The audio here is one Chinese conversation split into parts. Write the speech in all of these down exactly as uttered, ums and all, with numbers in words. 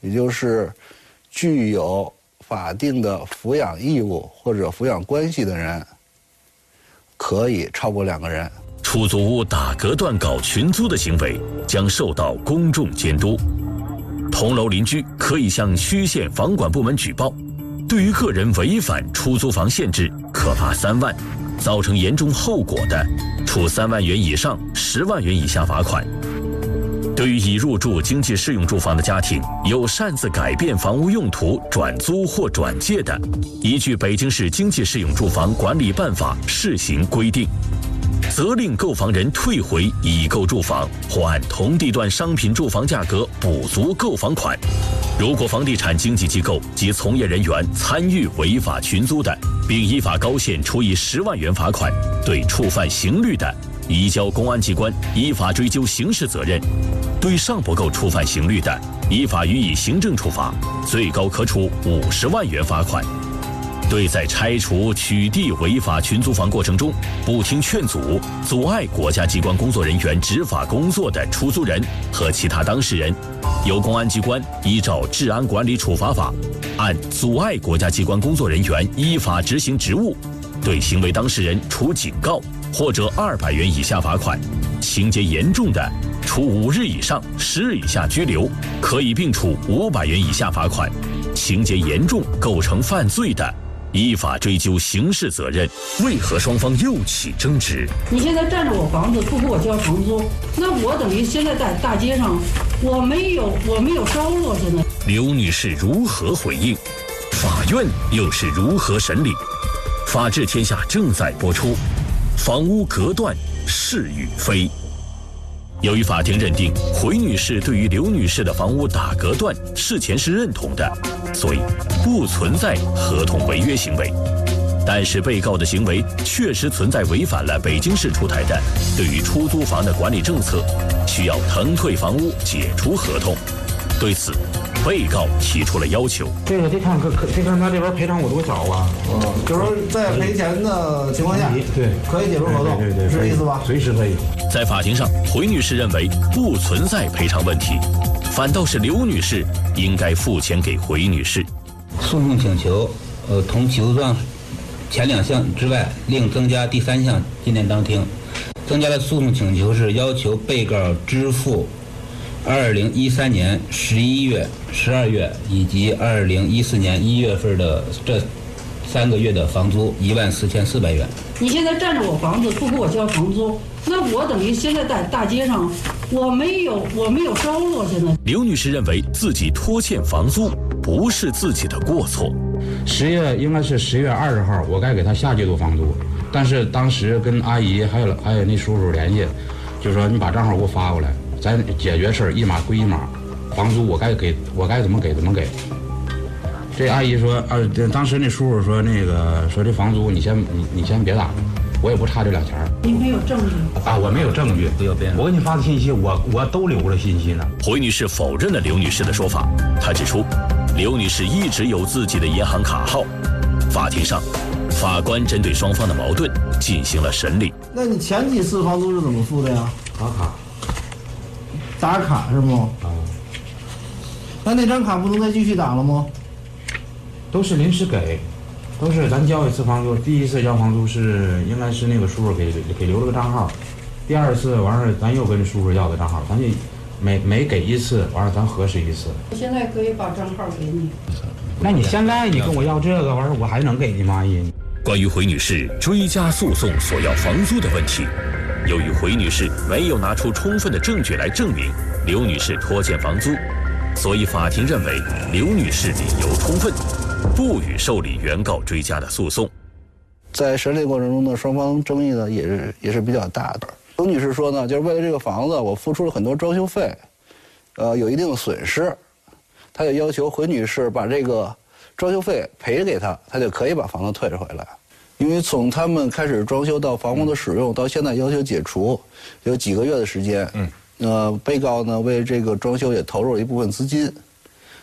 也就是具有法定的抚养义务或者抚养关系的人，可以超过两个人。 出租屋打隔断搞群租的行为将受到公众监督，同楼邻居可以向区县房管部门举报。对于个人违反出租房限制，可罚三万，造成严重后果的，处三万元以上十万元以下罚款。对于已入住经济适用住房的家庭，有擅自改变房屋用途、转租或转借的，依据北京市经济适用住房管理办法试行规定，责令购房人退回已购住房，或按同地段商品住房价格补足购房款。如果房地产经纪机构及从业人员参与违法群租的，并依法高限处以十万元罚款；对触犯刑律的，移交公安机关依法追究刑事责任；对尚不够触犯刑律的，依法予以行政处罚，最高可处五十万元罚款。对在拆除取缔违法群租房过程中不听劝阻、阻碍国家机关工作人员执法工作的出租人和其他当事人，由公安机关依照《治安管理处罚法》，按阻碍国家机关工作人员依法执行职务，对行为当事人处警告或者二百元以下罚款，情节严重的，处五日以上十日以下拘留，可以并处五百元以下罚款；情节严重构成犯罪的，依法追究刑事责任。为何双方又起争执？ 你现在占着我房子不给我交房租，那我等于现在在大街上，我没有我没有收入现在。 刘女士如何回应？法院又是如何审理？法治天下正在播出。房屋隔断是与非。由于法庭认定回女士对于刘女士的房屋打隔断事前是认同的，所以不存在合同违约行为。但是被告的行为确实存在违反了北京市出台的对于出租房的管理政策，需要腾退房屋解除合同。对此，被告提出了要求。 这个得看可可得看他这边赔偿有多少啊？ 嗯，就是说在赔钱的情况下， 对， 可以解除合同， 对对对， 是这意思吧？ 随时可以。 在法庭上，回女士认为不存在赔偿问题，反倒是刘女士应该付钱给回女士。 诉讼请求，呃，同起诉状前两项之外，另增加第三项，今天当听。增加的诉讼请求是要求被告支付二零一三年十一月、十二月以及二零一四年一月份的这三个月的房租一万四千四百元。 你现在占着我房子不给我交房租，那我等于现在在大街上，我没有我没有收入现在。 刘女士认为自己拖欠房租不是自己的过错。 十月应该是十月二十号，我该给他下季度房租，但是当时跟阿姨还有还有那叔叔联系，就说你把账号给我发过来，咱解决事儿一码归一码，房租我该给我该怎么给怎么给。这阿姨说，呃，当时那叔叔说那个说这房租你先你你先别打，我也不差这两钱。 你没有证据啊？我没有证据， 不要辩。 我给你发的信息，我我都留了信息呢。 回女士否认了刘女士的说法，她指出，刘女士一直有自己的银行卡号。法庭上，法官针对双方的矛盾进行了审理。 那你前几次房租是怎么付的呀？ 打卡。 打卡是吗？ 啊。 那那张卡不能再继续打了吗？ 都是临时给，都是咱交一次房租，第一次交房租是应该是那个叔叔给给留了个账号，第二次完事咱又跟叔叔要个账号，咱就每每给一次完了咱核实一次。 我现在可以把账号给你。 那你现在你跟我要这个完事我还能给你吗？阿姨？ 关于回女士追加诉讼索要房租的问题，由于回女士没有拿出充分的证据来证明刘女士拖欠房租，所以法庭认为刘女士理由充分，不予受理原告追加的诉讼。 在审理过程中呢，双方争议呢也是也是比较大的。刘女士说呢，就是为了这个房子，我付出了很多装修费，呃，有一定的损失，她就要求回女士把这个装修费赔给她，她就可以把房子退回来。因为从他们开始装修到房屋的使用，到现在要求解除，有几个月的时间。嗯。呃，被告呢为这个装修也投入了一部分资金，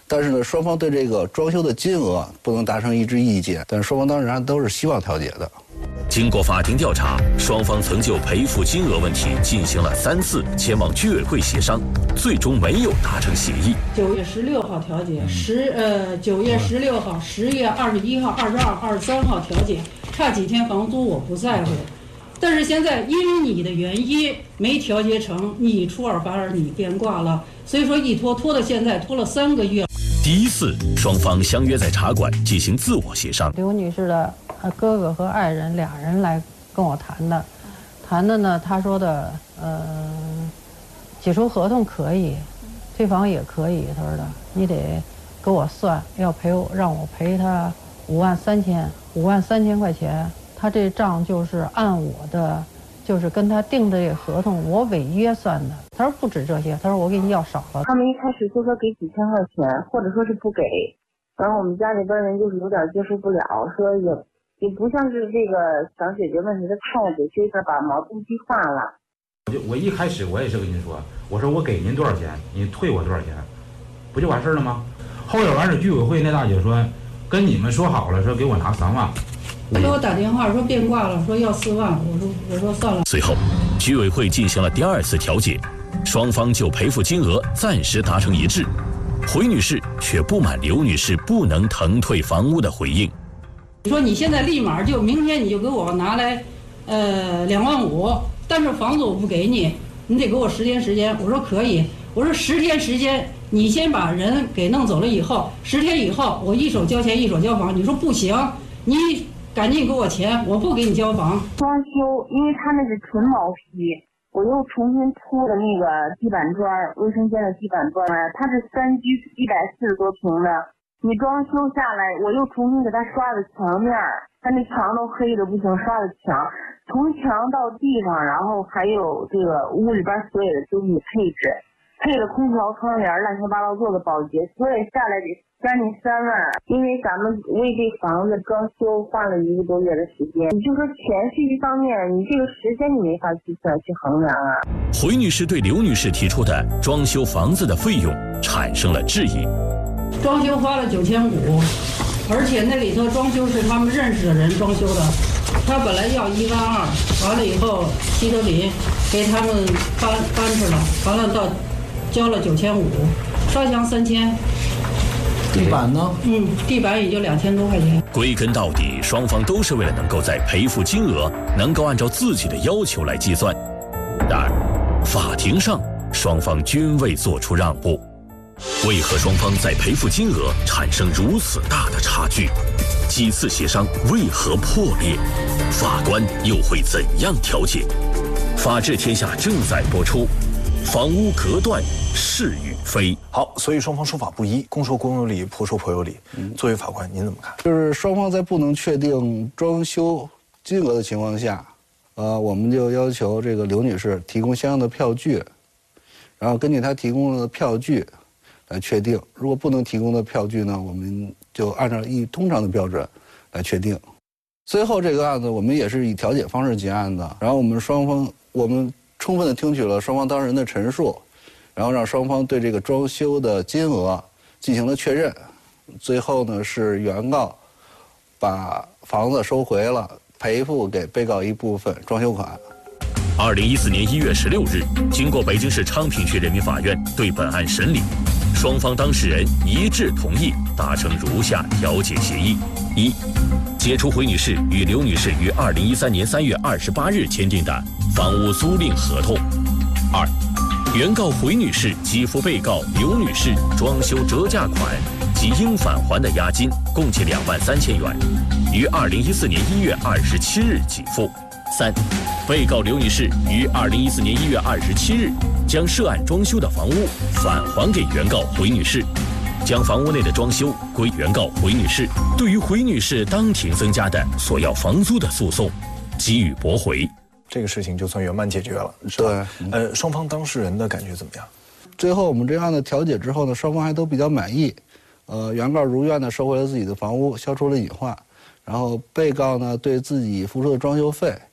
但是呢，双方对这个装修的金额不能达成一致意见，但是双方当然都是希望调解的。 经过法庭调查，双方曾就赔付金额问题进行了三次前往居委会协商，最终没有达成协议。 九月十六号调解，十呃九月十六号、十月二十一号、二十二、二十三号调解，差几天房租我不在乎。但是现在因为你的原因没调节成，你出尔反尔，你变卦了，所以说一拖拖到现在拖了三个月。 第一次，双方相约在茶馆进行自我协商。 刘女士的哥哥和爱人俩人来跟我谈的，谈的呢，他说的，呃，解除合同可以，退房也可以。他说的，你得给我算，要赔我，让我赔他五万三千，五万三千块钱。他这账就是按我的，就是跟他定的这合同，我违约算的。他说不止这些，他说我给你要少了。 他们一开始就说给几千块钱，或者说是不给，然后我们家里边人就是有点接受不了，说也也不像是这个想解决问题的态度，这下把矛盾激化了。 我就我一开始我也是跟您说，我说我给您多少钱，你退我多少钱，不就完事了吗？后来完事，居委会那大姐说，跟你们说好了，说给我拿三万。 给我打电话说变卦了，说要四万，我说我说算了。 随后，居委会进行了第二次调解，双方就赔付金额暂时达成一致。回女士却不满刘女士不能腾退房屋的回应。 你说你现在立马就明天你就给我拿来，呃两万五，但是房子我不给你，你得给我十天时间。我说可以，我说十天时间，你先把人给弄走了以后，十天以后我一手交钱一手交房。你说不行，你赶紧给我钱，我不给你交房。 装修，因为他那是纯毛坯，我又重新铺的那个地板砖，卫生间的地板砖，它是三居一百四十多平的，你装修下来，我又重新给它刷的墙面，它那墙都黑的不行，刷的墙，从墙到地上，然后还有这个屋里边所有的东西配置，配了空调、窗帘，乱七八糟做的保洁，所以下来得将近三万。因为咱们为这房子装修花了一个多月的时间，你就说钱是一方面，你这个时间你没法去去衡量啊。 回女士对刘女士提出的装修房子的费用产生了质疑。 装修花了九千五，而且那里头装修是他们认识的人装修的，他本来要一万二，完了以后西德林给他们搬搬去了，完了到交了九千五，刷墙三千。 地板呢？ 嗯，地板也就两千多块钱。 归根到底，双方都是为了能够在赔付金额能够按照自己的要求来计算。然而，法庭上双方均未做出让步。为何双方在赔付金额产生如此大的差距？几次协商为何破裂？法官又会怎样调解？法治天下正在播出。房屋隔断是与非。 好，所以双方说法不一，公说公有理，婆说婆有理。嗯，作为法官，您怎么看？ 就是双方在不能确定装修金额的情况下，呃，我们就要求这个刘女士提供相应的票据，然后根据她提供的票据来确定。如果不能提供的票据呢，我们就按照一通常的标准来确定。最后这个案子我们也是以调解方式结案的，然后我们双方我们充分的听取了双方当事人的陈述，然后让双方对这个装修的金额进行了确认。最后呢，是原告把房子收回了，赔付给被告一部分装修款。 二零一四年一月十六日，经过北京市昌平区人民法院对本案审理，双方当事人一致同意达成如下调解协议：一、解除回女士与刘女士于二零一三年三月二十八日签订的房屋租赁合同；二、原告回女士给付被告刘女士装修折价款及应返还的押金共计两万三千元，于二零一四年一月二十七日给付；三、被告刘女士于二零一四年一月二十七日将涉案装修的房屋返还给原告回女士，将房屋内的装修归原告回女士。对于回女士当庭增加的索要房租的诉讼，给予驳回。 这个事情就算圆满解决了，是吧？ 对， 呃，双方当事人的感觉怎么样？ 最后我们这样的调解之后呢，双方还都比较满意。呃，原告如愿的收回了自己的房屋，消除了隐患。然后被告呢，对自己付出的装修费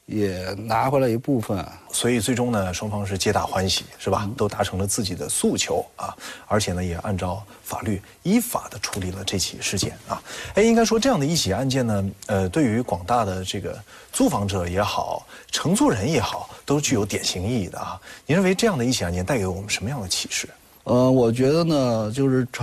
也拿回来一部分。 所以最终呢，双方是皆大欢喜，是吧？都达成了自己的诉求啊，而且呢，也按照法律依法的处理了这起事件啊。哎，应该说这样的一起案件呢，呃，对于广大的这个租房者也好，承租人也好，都具有典型意义的啊。您认为这样的一起案件带给我们什么样的启示？ 呃，我觉得呢，就是